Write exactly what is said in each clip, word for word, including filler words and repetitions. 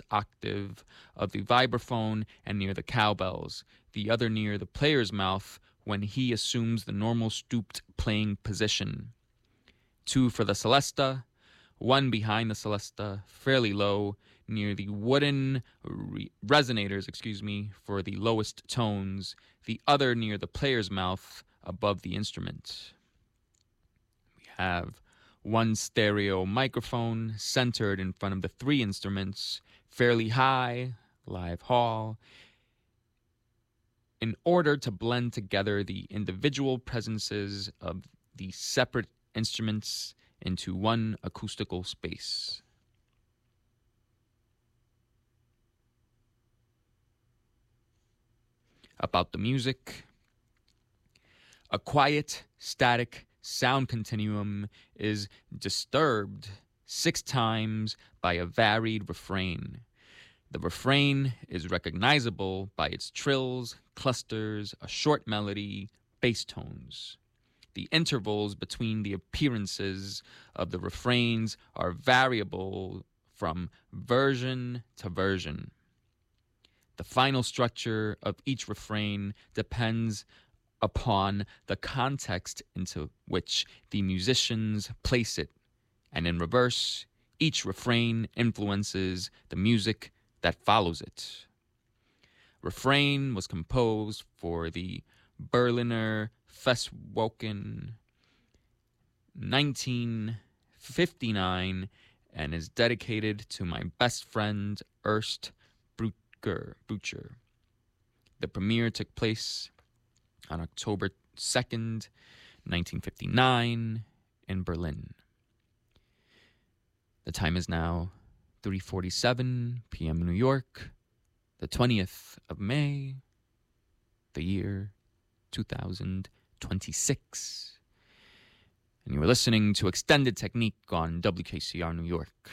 bass octave of the vibraphone and near the cowbells, the other near the player's mouth when he assumes the normal stooped playing position. Two for the celesta, one behind the celesta, fairly low, near the wooden re- resonators, excuse me, for the lowest tones, the other near the player's mouth above the instrument. We have one stereo microphone centered in front of the three instruments, fairly high, live hall, in order to blend together the individual presences of the separate instruments into one acoustical space. About the music, a quiet, static sound continuum is disturbed six times by a varied refrain. The refrain is recognizable by its trills, clusters, a short melody, bass tones. The intervals between the appearances of the refrains are variable from version to version. The final structure of each refrain depends upon the context into which the musicians place it, and in reverse, each refrain influences the music that follows it. Refrain was composed for the Berliner Festwochen nineteen fifty-nine and is dedicated to my best friend Ernst Bucher. The premiere took place on October second, nineteen fifty-nine in Berlin. The time is now three forty-seven p.m. in New York, the twentieth of May, the year two thousand twenty-six. And you are listening to Extended Technique on W K C R New York.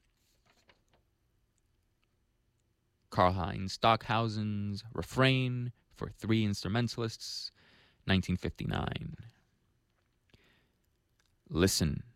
Karlheinz Stockhausen's Refrain for Three Instrumentalists, nineteen fifty-nine. Listen.